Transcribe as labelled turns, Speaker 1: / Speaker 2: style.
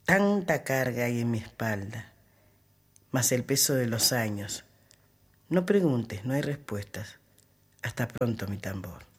Speaker 1: Tanta carga hay en mi espalda, más el peso de los años. No preguntes, no hay respuestas. Hasta pronto, mi tambor.